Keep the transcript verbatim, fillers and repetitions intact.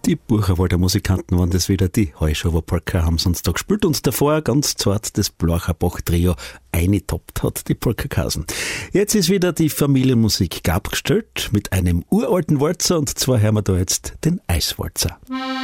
Die Bucherwalder Musikanten waren das wieder, die Heuschower Polka haben sie uns da gespielt und davor ganz zart das Blacherbach-Trio eingetoppt hat, die Polka-Kasen. Jetzt ist wieder die Familienmusik abgestellt mit einem uralten Walzer und zwar hören wir da jetzt den Eiswalzer.